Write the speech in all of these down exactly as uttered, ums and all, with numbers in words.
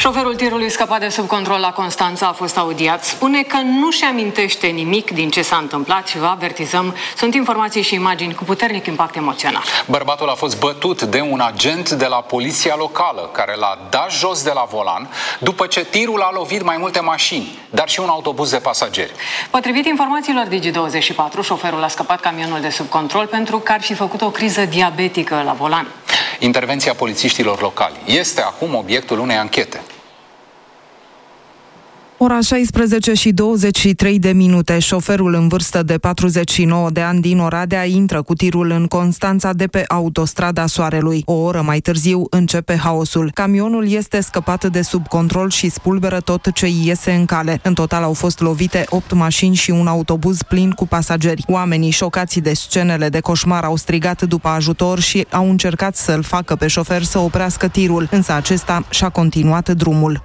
Șoferul tirului scăpat de sub control la Constanța a fost audiat. Spune că nu-și amintește nimic din ce s-a întâmplat și vă avertizăm, sunt informații și imagini cu puternic impact emoțional. Bărbatul a fost bătut de un agent de la poliția locală, care l-a dat jos de la volan după ce tirul a lovit mai multe mașini, dar și un autobuz de pasageri. Potrivit informațiilor Digi douăzeci și patru, șoferul a scăpat camionul de sub control pentru că ar fi făcut o criză diabetică la volan. Intervenția polițiștilor locali este acum obiectul unei anchete. Ora șaisprezece și douăzeci și trei de minute, șoferul în vârstă de patruzeci și nouă de ani din Oradea intră cu tirul în Constanța de pe autostrada Soarelui. O oră mai târziu începe haosul. Camionul este scăpat de sub control și spulberă tot ce îi iese în cale. În total au fost lovite opt mașini și un autobuz plin cu pasageri. Oamenii șocați de scenele de coșmar au strigat după ajutor și au încercat să-l facă pe șofer să oprească tirul, însă acesta și-a continuat drumul.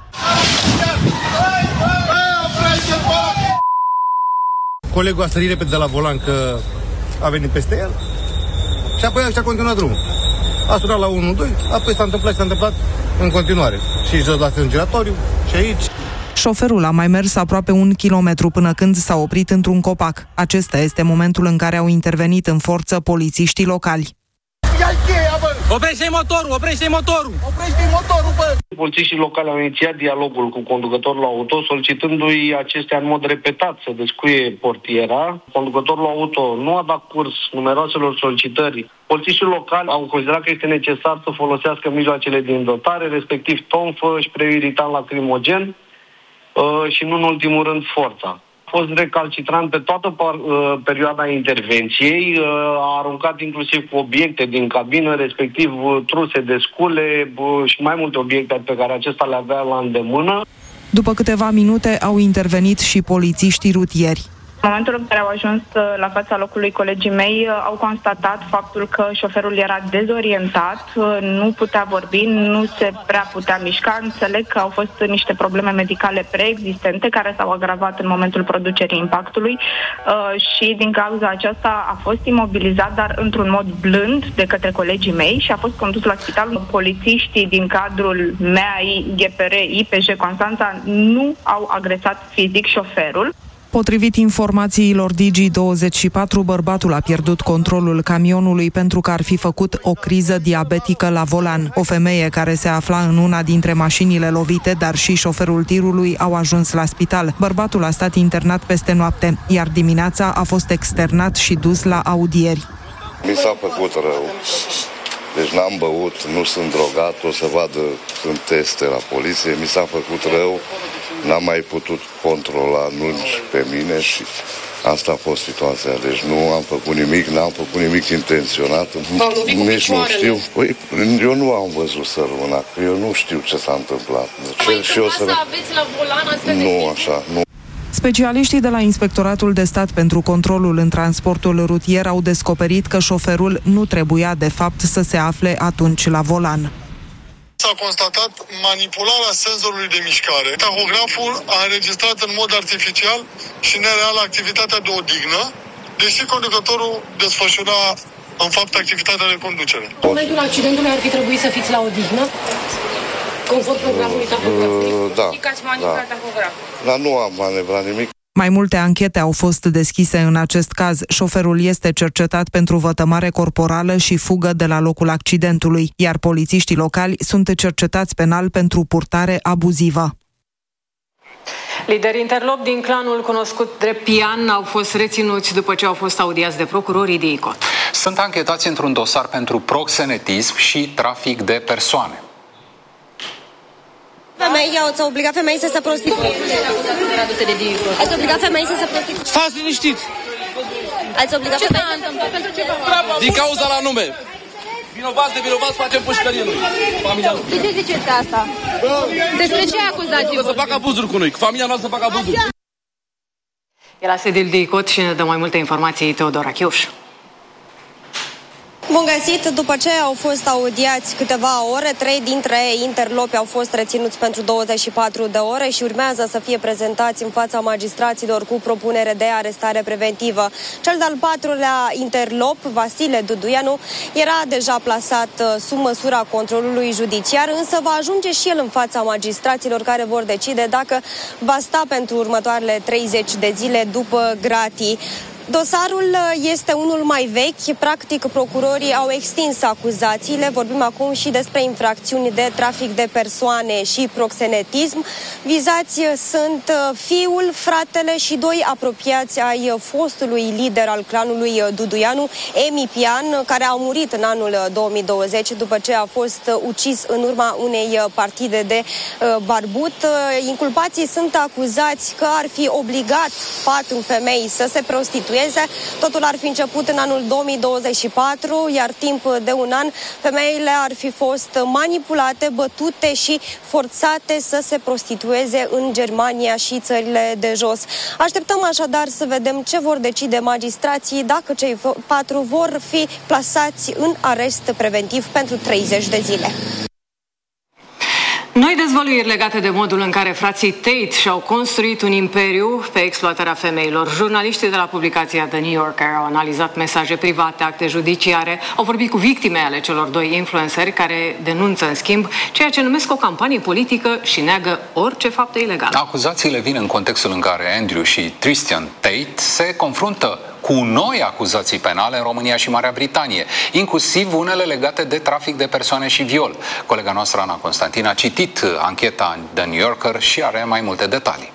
Colegul a sărit repede de la volan că a venit peste el și apoi și-a continuat drumul. A sunat la unu doi, apoi s-a întâmplat, s-a întâmplat în continuare. Și jos la stângiratoriu și aici. Șoferul a mai mers aproape un kilometru până când s-a oprit într-un copac. Acesta este momentul în care au intervenit în forță polițiștii locali. Oprește-i motorul, oprește-i motorul! Oprește-i motorul, bă! Polițiștii locali au inițiat dialogul cu conducătorul auto, solicitându-i acestea în mod repetat să descuie portiera. Conducătorul auto nu a dat curs numeroaselor solicitări. Polițiștii locali au considerat că este necesar să folosească mijloacele din dotare, respectiv tonfă, spray irritant lacrimogen uh, și, nu în ultimul rând, forța. A fost recalcitrant pe toată par, uh, perioada intervenției, uh, a aruncat inclusiv cu obiecte din cabină, respectiv uh, truse de scule uh, și mai multe obiecte pe care acesta le avea la îndemână. După câteva minute au intervenit și polițiștii rutieri. În momentul în care au ajuns la fața locului, colegii mei au constatat faptul că șoferul era dezorientat, nu putea vorbi, nu se prea putea mișca. Înțeleg că au fost niște probleme medicale preexistente care s-au agravat în momentul producerii impactului și din cauza aceasta a fost imobilizat, dar într-un mod blând de către colegii mei și a fost condus la spital. Polițiștii din cadrul M A I, G P R, I P J Constanța nu au agresat fizic șoferul. Potrivit informațiilor Digi douăzeci și patru, bărbatul a pierdut controlul camionului pentru că ar fi făcut o criză diabetică la volan. O femeie care se afla în una dintre mașinile lovite, dar și șoferul tirului, au ajuns la spital. Bărbatul a stat internat peste noapte, iar dimineața a fost externat și dus la audieri. Mi s-a făcut rău. Deci n-am băut, nu sunt drogat, o să vadă în teste la poliție. Mi s-a făcut rău. N-am mai putut controla nici pe mine și asta a fost situația. Deci nu am făcut nimic, n-am făcut nimic intenționat. Nici nu știu. Păi, eu nu am văzut să rămână. Eu nu știu ce s-a întâmplat. Păi, și o să... să aveți la volan astfel de Nu, așa, nu. Specialiștii de la Inspectoratul de Stat pentru Controlul în Transportul Rutier au descoperit că șoferul nu trebuia de fapt să se afle atunci la volan. S-a constatat manipularea senzorului de mișcare. Tahograful a înregistrat în mod artificial și nereal activitatea de odihnă, deși conducătorul desfășura în fapt activitatea de conducere. În momentul accidentului ar fi trebuit să fiți la odihnă? Conform programului tahografului? Uh, da. Și că ați manevrat da. tahograful? Dar nu am manevrat nimic. Mai multe anchete au fost deschise în acest caz. Șoferul este cercetat pentru vătămare corporală și fugă de la locul accidentului, iar polițiștii locali sunt cercetați penal pentru purtare abuzivă. Liderii interlop din clanul cunoscut drept Pian au fost reținuți după ce au fost audiați de procurorii de ICOT. Sunt anchetați într-un dosar pentru proxenetism și trafic de persoane. Femei, ți-a obligat femei să se prostituie. Ați obligat femei să se prostituie. Stați liniștiți! Ați obligat ce femei s-a întâmplat? Pentru ce Din cauza la nume. Vinovați de vinovați facem pușcărie noi. Familia De ce ziceți asta? Despre ce acuzați-vă? Să facă abuzuri cu noi, că familia noastră să facă abuzuri. E la sediul de ICOT și ne dă mai multe informații Teodora Chiuș. Bun găsit! După ce au fost audiați câteva ore, trei dintre interlopi au fost reținuți pentru douăzeci și patru de ore și urmează să fie prezentați în fața magistraților cu propunere de arestare preventivă. Cel de-al patrulea interlop, Vasile Duduianu, era deja plasat sub măsura controlului judiciar, însă va ajunge și el în fața magistraților care vor decide dacă va sta pentru următoarele treizeci de zile după gratii. Dosarul este unul mai vechi, practic procurorii au extins acuzațiile, vorbim acum și despre infracțiuni de trafic de persoane și proxenetism. Vizați sunt fiul, fratele și doi apropiați ai fostului lider al clanului Duduianu, Emi Pian, care a murit în anul două mii douăzeci după ce a fost ucis în urma unei partide de barbut. Inculpații sunt acuzați că ar fi obligat patru femei să se prostitueze. Totul ar fi început în anul două mii douăzeci și patru, iar timp de un an femeile ar fi fost manipulate, bătute și forțate să se prostitueze în Germania și țările de jos. Așteptăm așadar să vedem ce vor decide magistrații, dacă cei patru vor fi plasați în arest preventiv pentru treizeci de zile. Noi dezvăluiri legate de modul în care frații Tate și-au construit un imperiu pe exploatarea femeilor. Jurnaliștii de la publicația The New Yorker au analizat mesaje private, acte judiciare, au vorbit cu victime ale celor doi influenceri care denunță, în schimb, ceea ce numesc o campanie politică și neagă orice faptă ilegală. Acuzațiile vin în contextul în care Andrew și Tristan Tate se confruntă cu noi acuzații penale în România și Marea Britanie, inclusiv unele legate de trafic de persoane și viol. Colega noastră, Ana Constantin, a citit ancheta The New Yorker și are mai multe detalii.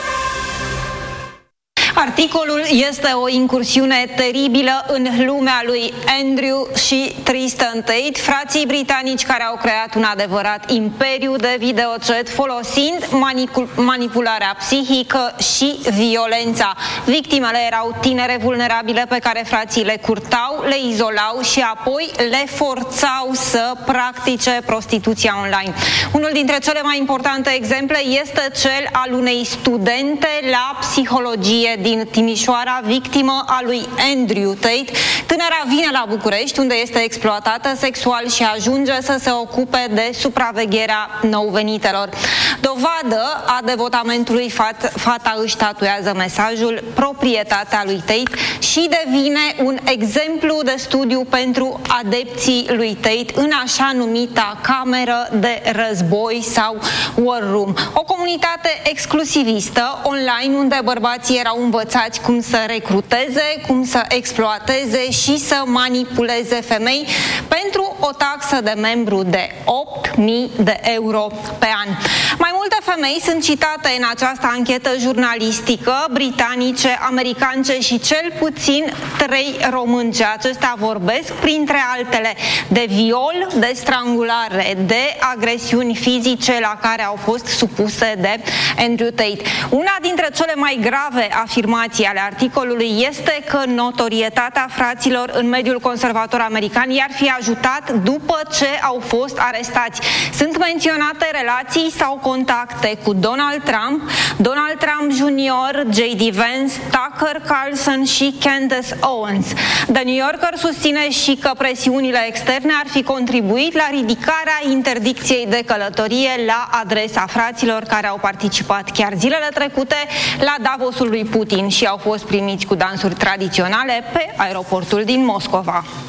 Articolul este o incursiune teribilă în lumea lui Andrew și Tristan Tate, frații britanici care au creat un adevărat imperiu de videochat folosind manipularea psihică și violența. Victimele erau tinere vulnerabile pe care frații le curtau, le izolau și apoi le forțau să practice prostituția online. Unul dintre cele mai importante exemple este cel al unei studente la psihologie din Timișoara, victimă a lui Andrew Tate. Tânăra vine la București, unde este exploatată sexual și ajunge să se ocupe de supravegherea nou-venitelor. Dovadă a devotamentului, fata își tatuează mesajul proprietatea lui Tate și devine un exemplu de studiu pentru adepții lui Tate în așa numita cameră de război sau war room. O comunitate exclusivistă online unde bărbații erau învățați cum să recruteze, cum să exploateze și să manipuleze femei pentru o taxă de membru de opt mii de euro pe an. Mai multe femei sunt citate în această anchetă jurnalistică, britanice, americance și cel puțin trei românce. Acestea vorbesc, printre altele, de viol, de strangulare, de agresiuni fizice la care au fost supuse de Andrew Tate. Una dintre cele mai grave afirmații ale articolului este că notorietatea fraților în mediul conservator american i-ar fi ajutat după ce au fost arestați. Sunt menționate relații sau contacte cu Donald Trump, Donald Trump junior, J D Vance, Tucker Carlson și Candace Owens. The New Yorker susține și că presiunile externe ar fi contribuit la ridicarea interdicției de călătorie la adresa fraților care au participat chiar zilele trecute la Davosul lui Putin și au fost primiți cu dansuri tradiționale pe aeroportul din Moscova.